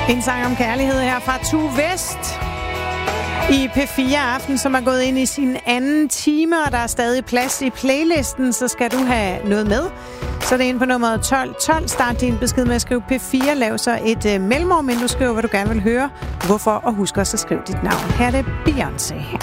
En sang om kærlighed her fra Tue West i P4 Aften, som er gået ind i sin anden time, og der er stadig plads i playlisten, så skal du have noget med. Så er det ind på nummeret 1212. Start din besked med at skrive P4. Lav så et mellemrum, men du skriver, hvad du gerne vil høre. Hvorfor, og husk også at skrive dit navn. Her er det Beyoncé.